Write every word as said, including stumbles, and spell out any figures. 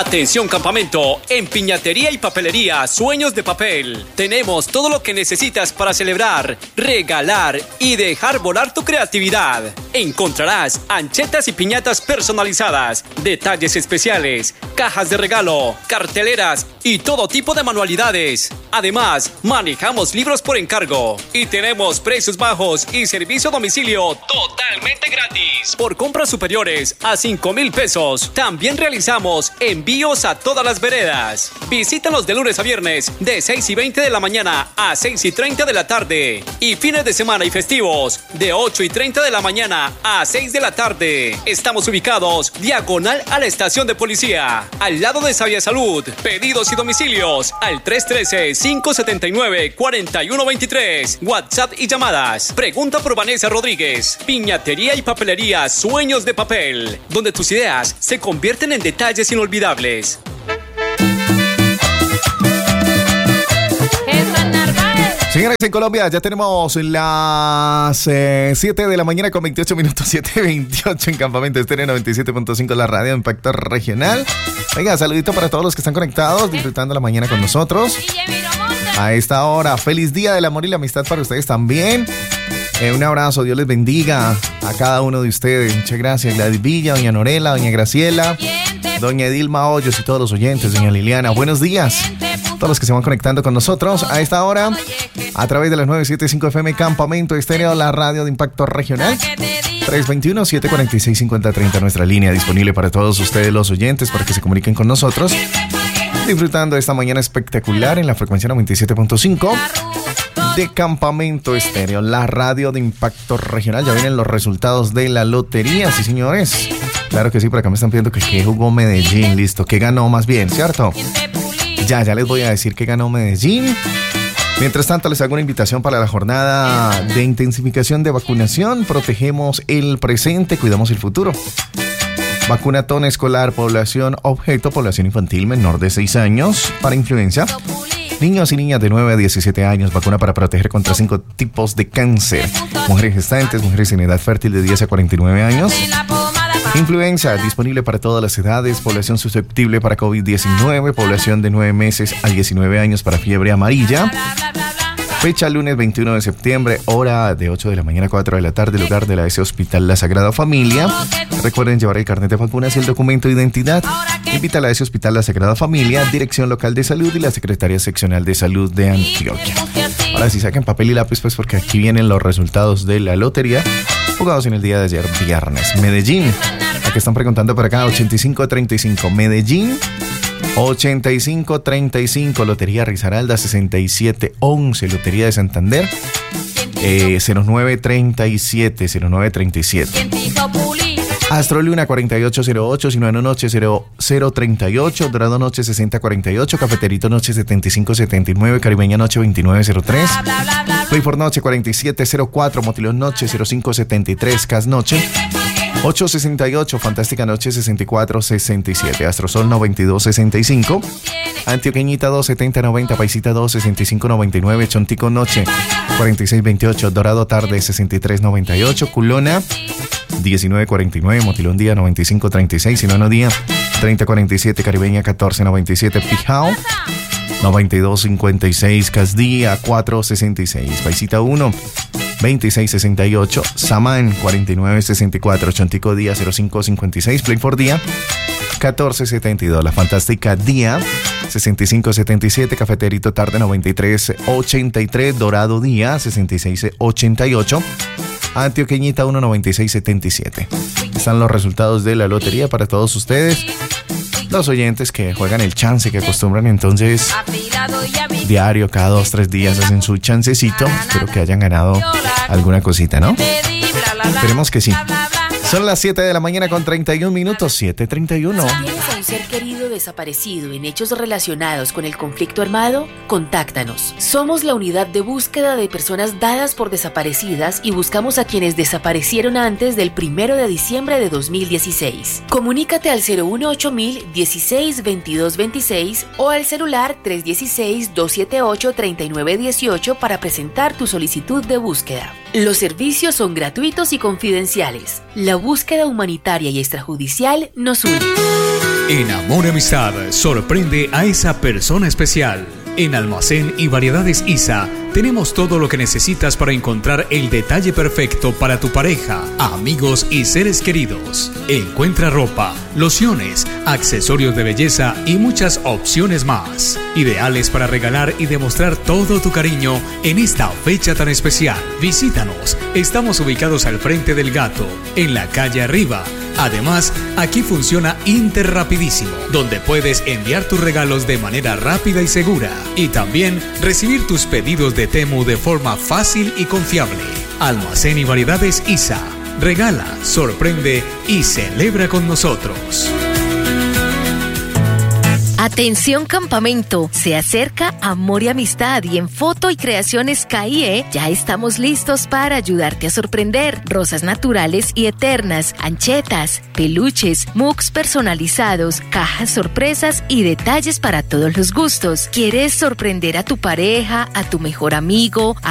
Atención campamento, en Piñatería y Papelería Sueños de Papel. Tenemos todo lo que necesitas para celebrar, regalar y dejar volar tu creatividad. Encontrarás anchetas y piñatas personalizadas, detalles especiales, cajas de regalo, carteleras y todo tipo de manualidades. Además, manejamos libros por encargo y tenemos precios bajos y servicio a domicilio totalmente gratis. Por compras superiores a cinco mil pesos, también realizamos envíos a todas las veredas. Visítanos de lunes a viernes de seis y veinte de la mañana a seis y treinta de la tarde y fines de semana y festivos de ocho y treinta de la mañana a seis de la tarde. Estamos ubicados diagonal a la estación de policía, al lado de Sabia Salud. Pedidos y domicilios al tres uno tres, cinco siete nueve, cuatro uno dos tres. WhatsApp y llamadas. Pregunta por Vanessa Rodríguez. Piñatería y Papelería Sueños de Papel, donde tus ideas se convierten en detalles inolvidables. Señores, en Colombia ya tenemos las eh, siete de la mañana con veintiocho minutos, siete veintiocho en Campamento Estéreo noventa y siete punto cinco, la radio de Impacto Regional. Venga, saludito para todos los que están conectados, disfrutando la mañana con nosotros. A esta hora, feliz día del amor y la amistad para ustedes también. Eh, un abrazo, Dios les bendiga a cada uno de ustedes. Muchas gracias, Gladys Villa, doña Norela, doña Graciela, doña Edilma Hoyos y todos los oyentes, doña Liliana. Buenos días. Todos los que se van conectando con nosotros a esta hora a través de las nueve setenta y cinco F M Campamento Estéreo, la radio de Impacto Regional. Tres dos uno, siete cuatro seis, cinco cero tres cero, nuestra línea disponible para todos ustedes los oyentes para que se comuniquen con nosotros, disfrutando esta mañana espectacular en la frecuencia noventa y siete punto cinco de Campamento Estéreo, la radio de Impacto Regional. Ya vienen los resultados de la lotería, sí señores. Claro que sí, por acá me están pidiendo que qué jugó Medellín, listo, que ganó más bien, ¿cierto? Ya, ya les voy a decir que ganó Medellín. Mientras tanto, les hago una invitación para la jornada de intensificación de vacunación. Protegemos el presente, cuidamos el futuro. Vacunatón escolar, población objeto, población infantil menor de seis años para influenza. Niños y niñas de nueve a diecisiete años, vacuna para proteger contra cinco tipos de cáncer. Mujeres gestantes, mujeres en edad fértil de diez a cuarenta y nueve años. Influenza, disponible para todas las edades, población susceptible para COVID diecinueve, población de nueve meses a diecinueve años para fiebre amarilla. Fecha lunes veintiuno de septiembre, hora de ocho de la mañana a cuatro de la tarde, lugar de la S Hospital La Sagrada Familia. Recuerden llevar el carnet de vacunas y el documento de identidad. Invita a la S Hospital La Sagrada Familia, Dirección Local de Salud y la Secretaría Seccional de Salud de Antioquia. Ahora sí, saquen papel y lápiz, pues, porque aquí vienen los resultados de la lotería jugados en el día de ayer, viernes. Medellín, aquí están preguntando por acá, ochenta y cinco treinta y cinco. Medellín, ochenta y cinco treinta y cinco. Lotería Risaralda, sesenta y siete once. Lotería de Santander, eh, cero nueve treinta y siete. cero nueve treinta y siete. Astro Luna, cuarenta y ocho cero ocho. Sinuano Noche, cero cero treinta y ocho. Dorado Noche, sesenta cuarenta y ocho. Cafeterito Noche, setenta y cinco setenta y nueve. Caribeña Noche, veintinueve cero tres. Play for Noche, cuarenta y siete cero cuatro. Motilón Noche, cero cinco setenta y tres. Cas Noche, ocho sesenta y ocho. Fantástica Noche, sesenta y cuatro sesenta y siete. Astrosol, noventa y dos sesenta y cinco. Antioqueñita, dos setenta noventa. Paisita, dos sesenta y cinco noventa y nueve. Chontico Noche, cuarenta y seis veintiocho. Dorado Tarde, sesenta y tres noventa y ocho. Culona, diecinueve cuarenta y nueve. Motilón Día, noventa y cinco treinta y seis. Sinuano Día, treinta cuarenta y siete. Caribeña, catorce noventa y siete. Pijao, noventa y dos cincuenta y seis. Casdía, cuatro sesenta y seis. Paisita uno, veintiséis sesenta y ocho. Samán, cuarenta y nueve sesenta y cuatro. Chontico Día, cero cinco cincuenta y seis. Play for Día, catorce setenta y dos. La Fantástica Día, sesenta y cinco setenta y siete. Cafeterito Tarde, noventa y tres ochenta y tres. Dorado Día, sesenta y seis ochenta y ocho. Antioqueñita uno noventa y seis setenta y siete. Están los resultados de la lotería para todos ustedes, los oyentes que juegan el chance, que acostumbran entonces diario, cada dos, tres días hacen su chancecito. Espero que hayan ganado alguna cosita, ¿no? Esperemos que sí. Son las siete de la mañana con treinta y un minutos, siete treinta y uno. Si tienes a un ser querido desaparecido en hechos relacionados con el conflicto armado, contáctanos. Somos la unidad de búsqueda de personas dadas por desaparecidas y buscamos a quienes desaparecieron antes del primero de diciembre de dos mil dieciséis. Comunícate al cero uno ocho mil dieciséis veintidós veintiséis o al celular tres uno seis dos siete ocho tres nueve uno ocho para presentar tu solicitud de búsqueda. Los servicios son gratuitos y confidenciales. La búsqueda humanitaria y extrajudicial nos une. En Amor y Amistad, sorprende a esa persona especial. En Almacén y Variedades Isa, tenemos todo lo que necesitas para encontrar el detalle perfecto para tu pareja, amigos y seres queridos. Encuentra ropa, lociones, accesorios de belleza y muchas opciones más. Ideales para regalar y demostrar todo tu cariño en esta fecha tan especial. Visítanos. Estamos ubicados al frente del Gato, en la calle Arriba. Además, aquí funciona Interrapidísimo, donde puedes enviar tus regalos de manera rápida y segura. Y también recibir tus pedidos de Temu de forma fácil y confiable. Almacén y Variedades Isa. Regala, sorprende y celebra con nosotros. Atención campamento, se acerca Amor y Amistad y en Foto y Creaciones K I E ya estamos listos para ayudarte a sorprender. Rosas naturales y eternas, anchetas, peluches, mugs personalizados, cajas sorpresas y detalles para todos los gustos. ¿Quieres sorprender a tu pareja, a tu mejor amigo, a